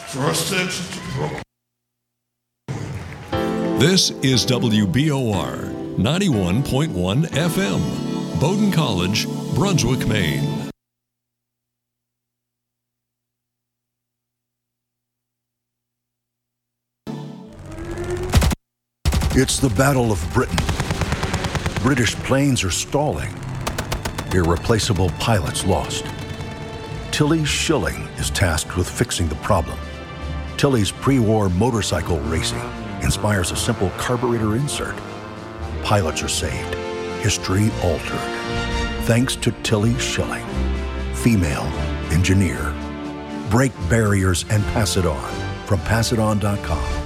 Trusted. This is WBOR 91.1 FM, Bowdoin College, Brunswick, Maine. It's the Battle of Britain. British planes are stalling. Irreplaceable pilots lost. Tilly Schilling is tasked with fixing the problem. Tilly's pre-war motorcycle racing inspires a simple carburetor insert. Pilots are saved. History altered. Thanks to Tilly Schilling, female engineer. Break barriers and pass it on from passiton.com.